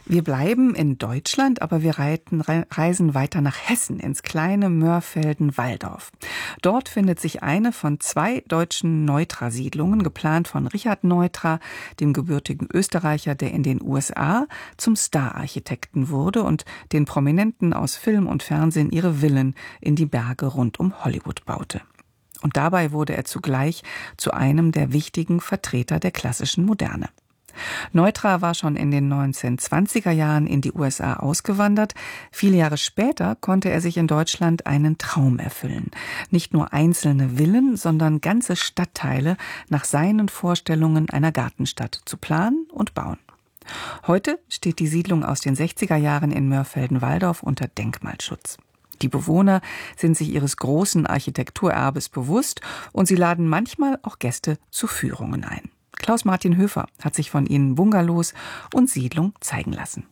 Wir bleiben in Deutschland, aber wir reisen weiter nach Hessen, ins kleine Mörfelden-Walldorf. Dort findet sich eine von 2 deutschen Neutra-Siedlungen, geplant von Richard Neutra, dem gebürtigen Österreicher, der in den USA zum Star-Architekten wurde und den Prominenten aus Film und Fernsehen ihre Villen in die Berge rund um Hollywood baute. Und dabei wurde er zugleich zu einem der wichtigen Vertreter der klassischen Moderne. Neutra war schon in den 1920er Jahren in die USA ausgewandert. Viele Jahre später konnte er sich in Deutschland einen Traum erfüllen. Nicht nur einzelne Villen, sondern ganze Stadtteile nach seinen Vorstellungen einer Gartenstadt zu planen und bauen. Heute steht die Siedlung aus den 60er Jahren in Mörfelden-Walldorf unter Denkmalschutz. Die Bewohner sind sich ihres großen Architekturerbes bewusst und sie laden manchmal auch Gäste zu Führungen ein. Klaus-Martin Höfer hat sich von ihnen Bungalows und Siedlung zeigen lassen.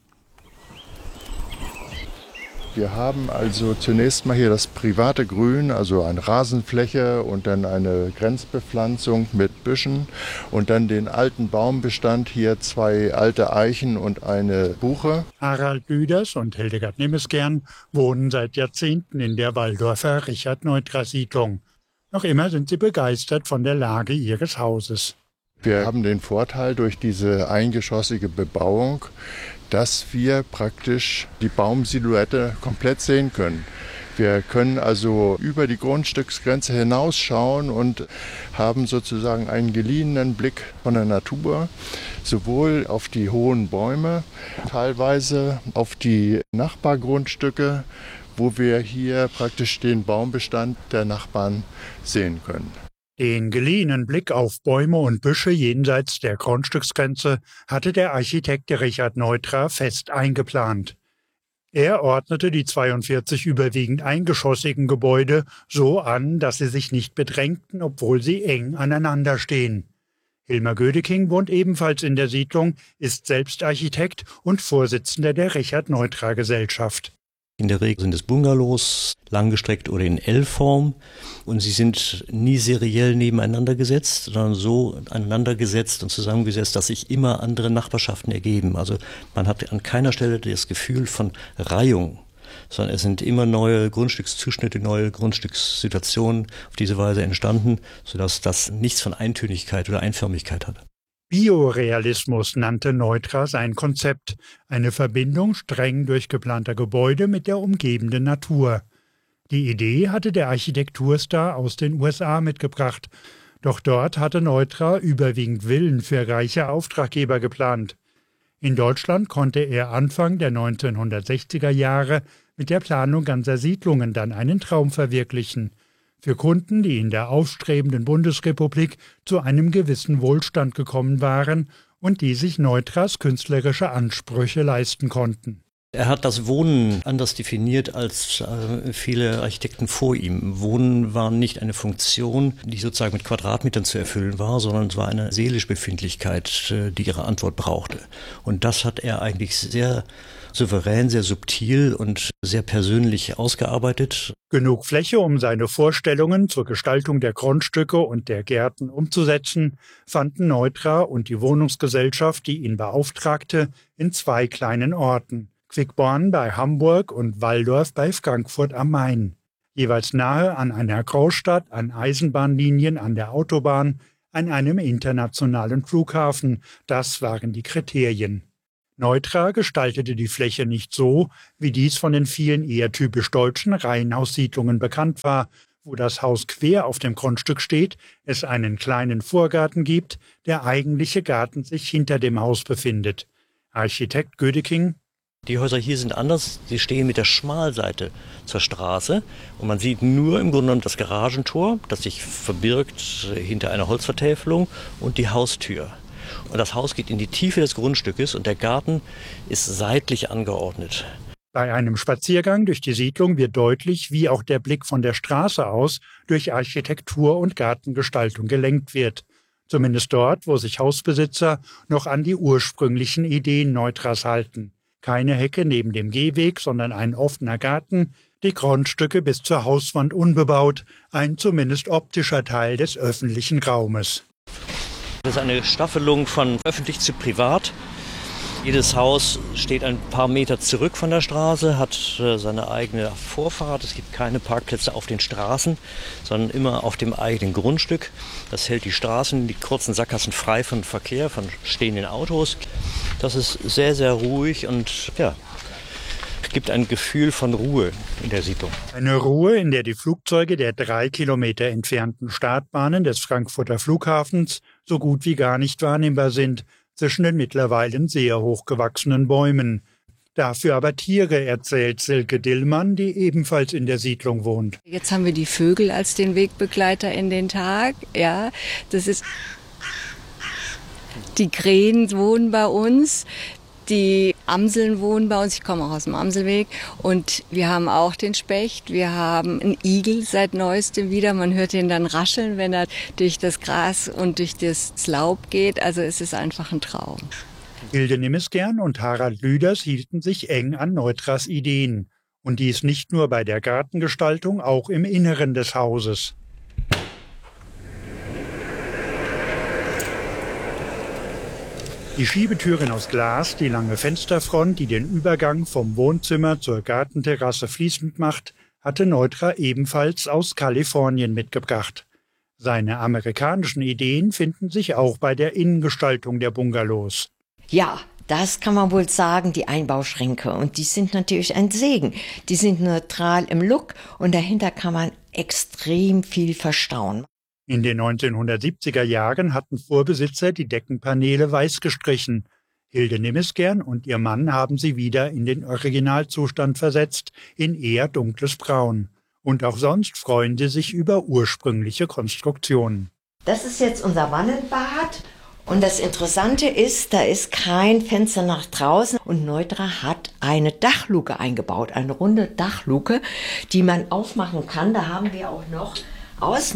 Wir haben also zunächst mal hier das private Grün, also eine Rasenfläche und dann eine Grenzbepflanzung mit Büschen und dann den alten Baumbestand, hier 2 alte Eichen und eine Buche. Harald Lüders und Hildegard Nimmeskern wohnen seit Jahrzehnten in der Walldorfer Richard-Neutra-Siedlung. Noch immer sind sie begeistert von der Lage ihres Hauses. Wir haben den Vorteil durch diese eingeschossige Bebauung, dass wir praktisch die Baumsilhouette komplett sehen können. Wir können also über die Grundstücksgrenze hinausschauen und haben sozusagen einen geliehenen Blick von der Natur, sowohl auf die hohen Bäume, teilweise auf die Nachbargrundstücke, wo wir hier praktisch den Baumbestand der Nachbarn sehen können. Den geliehenen Blick auf Bäume und Büsche jenseits der Grundstücksgrenze hatte der Architekt Richard Neutra fest eingeplant. Er ordnete die 42 überwiegend eingeschossigen Gebäude so an, dass sie sich nicht bedrängten, obwohl sie eng aneinander stehen. Hilmar Gödeking wohnt ebenfalls in der Siedlung, ist selbst Architekt und Vorsitzender der Richard Neutra Gesellschaft. In der Regel sind es Bungalows, langgestreckt oder in L-Form. Und sie sind nie seriell nebeneinander gesetzt, sondern so aneinander gesetzt und zusammengesetzt, dass sich immer andere Nachbarschaften ergeben. Also man hat an keiner Stelle das Gefühl von Reihung, sondern es sind immer neue Grundstückszuschnitte, neue Grundstückssituationen auf diese Weise entstanden, sodass das nichts von Eintönigkeit oder Einförmigkeit hat. Biorealismus nannte Neutra sein Konzept, eine Verbindung streng durchgeplanter Gebäude mit der umgebenden Natur. Die Idee hatte der Architekturstar aus den USA mitgebracht, doch dort hatte Neutra überwiegend Villen für reiche Auftraggeber geplant. In Deutschland konnte er Anfang der 1960er Jahre mit der Planung ganzer Siedlungen dann einen Traum verwirklichen. Für Kunden, die in der aufstrebenden Bundesrepublik zu einem gewissen Wohlstand gekommen waren und die sich Neutras künstlerische Ansprüche leisten konnten. Er hat das Wohnen anders definiert als viele Architekten vor ihm. Wohnen war nicht eine Funktion, die sozusagen mit Quadratmetern zu erfüllen war, sondern es war eine seelische Befindlichkeit, die ihre Antwort brauchte. Und das hat er eigentlich sehr souverän, sehr subtil und sehr persönlich ausgearbeitet. Genug Fläche, um seine Vorstellungen zur Gestaltung der Grundstücke und der Gärten umzusetzen, fanden Neutra und die Wohnungsgesellschaft, die ihn beauftragte, in 2 kleinen Orten: Quickborn bei Hamburg und Walldorf bei Frankfurt am Main. Jeweils nahe an einer Großstadt, an Eisenbahnlinien, an der Autobahn, an einem internationalen Flughafen. Das waren die Kriterien. Neutra gestaltete die Fläche nicht so, wie dies von den vielen eher typisch deutschen Reihenhaussiedlungen bekannt war, wo das Haus quer auf dem Grundstück steht, es einen kleinen Vorgarten gibt, der eigentliche Garten sich hinter dem Haus befindet. Architekt Gödeking: Die Häuser hier sind anders, sie stehen mit der Schmalseite zur Straße und man sieht nur im Grunde genommen das Garagentor, das sich verbirgt hinter einer Holzvertäfelung, und die Haustür. Und das Haus geht in die Tiefe des Grundstückes und der Garten ist seitlich angeordnet. Bei einem Spaziergang durch die Siedlung wird deutlich, wie auch der Blick von der Straße aus durch Architektur und Gartengestaltung gelenkt wird. Zumindest dort, wo sich Hausbesitzer noch an die ursprünglichen Ideen Neutras halten. Keine Hecke neben dem Gehweg, sondern ein offener Garten, die Grundstücke bis zur Hauswand unbebaut, ein zumindest optischer Teil des öffentlichen Raumes. Das ist eine Staffelung von öffentlich zu privat. Jedes Haus steht ein paar Meter zurück von der Straße, hat seine eigene Vorfahrt. Es gibt keine Parkplätze auf den Straßen, sondern immer auf dem eigenen Grundstück. Das hält die Straßen, die kurzen Sackgassen frei von Verkehr, von stehenden Autos. Das ist sehr, sehr ruhig und ja, gibt ein Gefühl von Ruhe in der Siedlung. Eine Ruhe, in der die Flugzeuge der 3 Kilometer entfernten Startbahnen des Frankfurter Flughafens so gut wie gar nicht wahrnehmbar sind, zwischen den mittlerweile sehr hochgewachsenen Bäumen. Dafür aber Tiere, erzählt Silke Dillmann, die ebenfalls in der Siedlung wohnt. Jetzt haben wir die Vögel als den Wegbegleiter in den Tag. Ja, das ist. Die Krähen wohnen bei uns. Die Amseln wohnen bei uns, ich komme auch aus dem Amselweg und wir haben auch den Specht, wir haben einen Igel seit neuestem wieder, man hört ihn dann rascheln, wenn er durch das Gras und durch das Laub geht, also es ist einfach ein Traum. Hilde Nimesgern und Harald Lüders hielten sich eng an Neutras Ideen und dies nicht nur bei der Gartengestaltung, auch im Inneren des Hauses. Die Schiebetüren aus Glas, die lange Fensterfront, die den Übergang vom Wohnzimmer zur Gartenterrasse fließend macht, hatte Neutra ebenfalls aus Kalifornien mitgebracht. Seine amerikanischen Ideen finden sich auch bei der Innengestaltung der Bungalows. Ja, das kann man wohl sagen, die Einbauschränke. Und die sind natürlich ein Segen. Die sind neutral im Look und dahinter kann man extrem viel verstauen. In den 1970er Jahren hatten Vorbesitzer die Deckenpaneele weiß gestrichen. Hilde Nimesgern und ihr Mann haben sie wieder in den Originalzustand versetzt, in eher dunkles Braun. Und auch sonst freuen sie sich über ursprüngliche Konstruktionen. Das ist jetzt unser Wannenbad. Und das Interessante ist, da ist kein Fenster nach draußen. Und Neutra hat eine Dachluke eingebaut, eine runde Dachluke, die man aufmachen kann. Da haben wir auch noch aus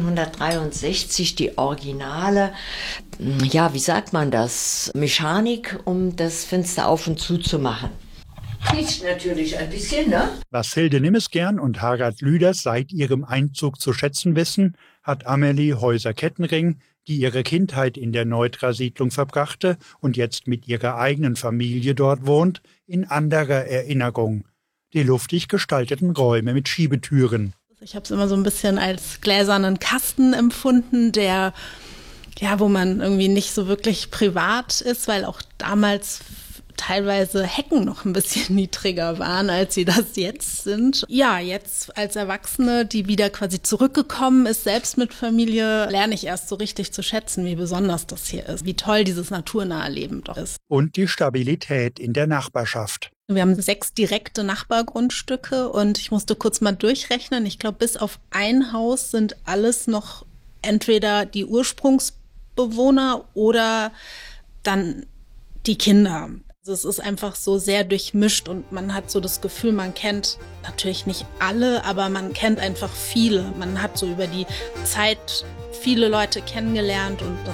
1963 die originale, ja, wie sagt man das, Mechanik, um das Fenster auf und zu machen. Quietscht natürlich ein bisschen, ne? Was Hilde Nimesgern und Harald Lüders seit ihrem Einzug zu schätzen wissen, hat Amelie Häuser-Kettering, die ihre Kindheit in der Neutra-Siedlung verbrachte und jetzt mit ihrer eigenen Familie dort wohnt, in anderer Erinnerung. Die luftig gestalteten Räume mit Schiebetüren. Ich habe es immer so ein bisschen als gläsernen Kasten empfunden, der, ja, wo man irgendwie nicht so wirklich privat ist, weil auch damals teilweise Hecken noch ein bisschen niedriger waren, als sie das jetzt sind. Ja, jetzt als Erwachsene, die wieder quasi zurückgekommen ist, selbst mit Familie, lerne ich erst so richtig zu schätzen, wie besonders das hier ist, wie toll dieses naturnahe Leben doch ist. Und die Stabilität in der Nachbarschaft. Wir haben 6 direkte Nachbargrundstücke und ich musste kurz mal durchrechnen. Ich glaube, bis auf ein Haus sind alles noch entweder die Ursprungsbewohner oder dann die Kinder. Also es ist einfach so sehr durchmischt und man hat so das Gefühl, man kennt natürlich nicht alle, aber man kennt einfach viele. Man hat so über die Zeit viele Leute kennengelernt und das